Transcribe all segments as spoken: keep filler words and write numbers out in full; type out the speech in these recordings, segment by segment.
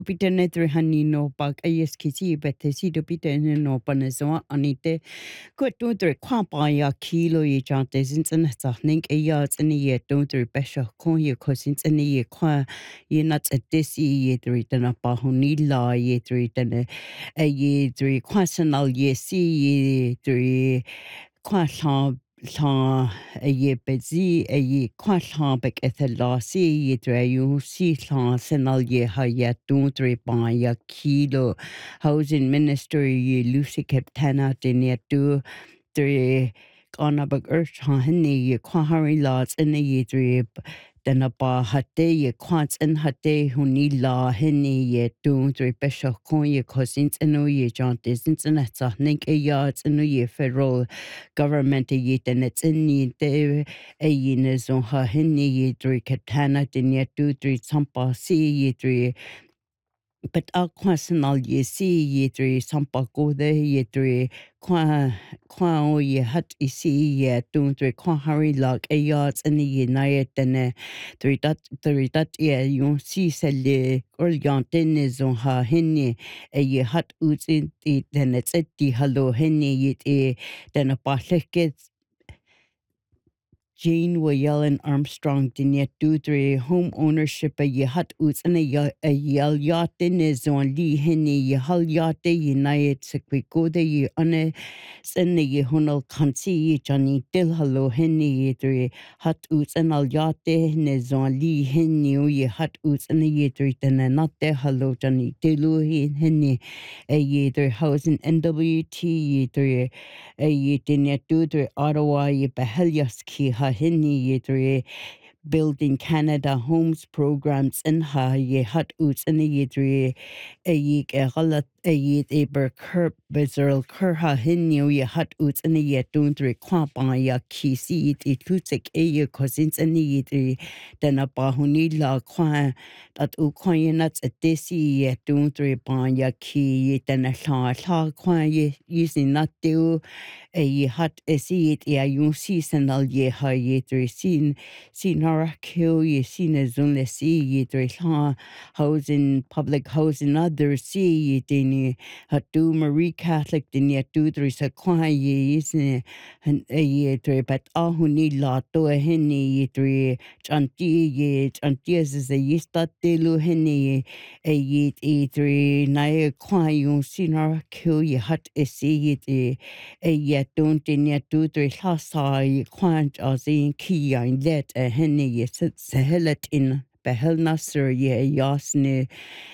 Pitene three honey no bag a yes kitty but the seed of pitene no panezo anite quit don't three quampa ya kilo ye jantes in a nink a yards in a year don't three besha con ye cousins in a year qua ye nuts at this ye three ten up a honey la ye three ten a ye three quasanal ye see ye three qua Tá a dhé bedí a dhé quaithlábaic ithe lásaí idir aú sílá sanal dhétha dhé dúntarí báin kilo Housing Minister i Lucy Captana duine dú dur ganabag urtha hinní quathairí lás ina idir denna ba hadé quants in hadé huní lá hinní ye dúntarí beise chuin cosins inú ye jantas in etach nink a yards inú ye federal government a ye den it's in ni de a yin zon ha hinní idir Captana duine dúdri sampa sí idir but a quasanal ye see ye three sampa go there ye three qua qua o ye hat I see ye don't three qua harry log a yards in the united then three that three that ye you see sell or yantin is on ha hinny a ye hat uts in the then it's at the hello hinny ye then a packet Jane wa Yellen Armstrong dinne dúdre home ownership a ye hat ús in a yell yacht in is on Lee hinny ye hal yacht united sa go de ye anna sinna ye hunal kansi ye Johnny dil hallo hinny ye dre hat ús in al yacht in is on Lee hinny ye hat ús in a ye dre den not de hallo Johnny dilu hinny a ye dre housing N W T ye dre a ye dinne dúdre Ottawa ye behelias ki ha hinny ye dre Building Canada Homes Programs in ha ye hat oots in a ye dre a ye galat a ye eber curb bezerl curha hinny ye hat oots in a ye don't dre quampa ya ki see it it lutsik a ye cousins in a ye dre then a bahuni la qua that u quain nuts a desi ye don't dre ban ya ki ye then a la la qua ye using not do a ye hat a see it ya you season al ye ha ye dre seen seen her kill ye seen as only see ye dre ha housing public housing other see ye dini hat do Marie Catholic din ye do dre sa qua ye isn't and a ye dre but ah who need la to a henny ye dre chanti ye chanti as a ye start de lu henny a ye e dre na qua you seen her kill ye hat a see ye de a ye don't in ye do dre ha sa ye quant as in key in let a henny ye sa helet in behel nasser ye yasne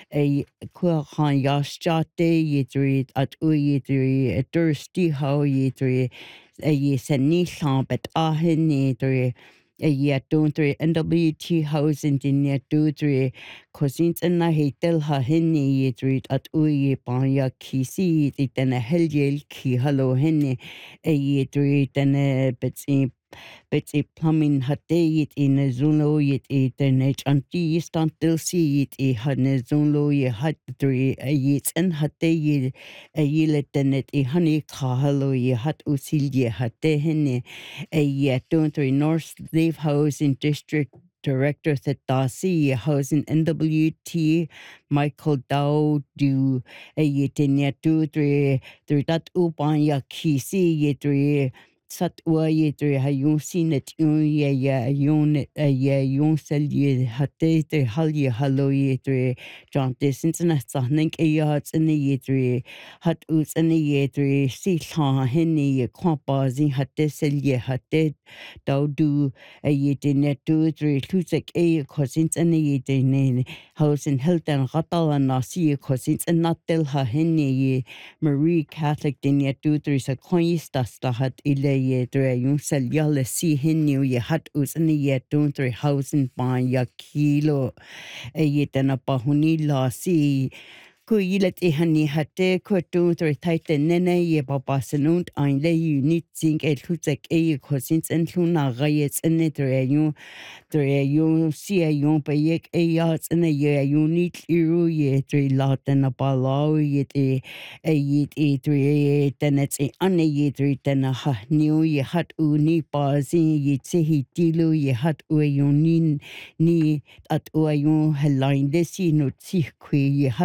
a quahan yasjate ye dre at u ye dre a thirsty how ye dre a ye seni but a henny dre a ye don't dre N W T housing in ye do dre cousins in na hetel ha henny ye dre at u ye ban ya ki see it then a hell ye ki hello henny a ye dre then a bit Betsy plumbing had it in a zulo yet it and H anti stantil see it a had a zulo ye had three a yet and had they a yelet and it a honey kahalo ye had usil ye had they henne a yet don't three North Leaf House in District Director said Darcy Housing N W T Michael Dow do a yet in yet two three three that upan ya kisi ye three sat ua ye dre ha yon sinet yon ye ye yon a ye yon sel ye hatte de hal ye hallo ye dre John Distance na sahning a yards in the ye dre hat us in the ye dre si ha henny ye quampazi hatte sel ye hatte daw do a ye de net do dre lusek a cousins in the ye de ne house in Hilton Ratal and Nasi cousins and not del ha henny ye Marie Catholic din ye do dre sa coistas da hat ile ye dre yung sel yale si hinnu ye hat us in ye don't dre housing ban ya kilo e ye dana bahuni la si Ku yilet e hani hatte ku do dre taite nene ye baba senund ein le you need sing et hutzek e cousins and luna rayets in it dre yung dre yung si a yung pa yek e yards in a ye yung need iru ye dre lot and a balau ye te e ye e dre then it's a ane ye dre then a ha new ye hat u ni pa zin ye te hi dilu ye hat u yung ni ni at u yung helain desi no ti kwe ye hat